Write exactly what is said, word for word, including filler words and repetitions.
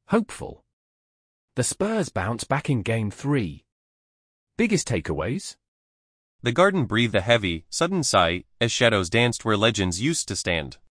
Hopeful. The Spurs bounce back in Game three. Biggest takeaways? The Garden breathed a heavy, sudden sigh as shadows danced where legends used to stand.